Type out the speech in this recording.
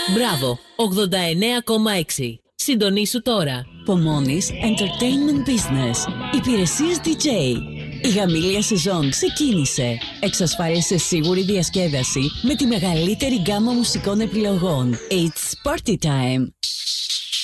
Μπράβο, 89,6. Συντονίσου τώρα. Pomoni's Entertainment Business. Υπηρεσίες DJ. Η γαμήλια σεζόν ξεκίνησε. Εξασφάλισε σίγουρη διασκέδαση με τη μεγαλύτερη γκάμα μουσικών επιλογών. It's party time.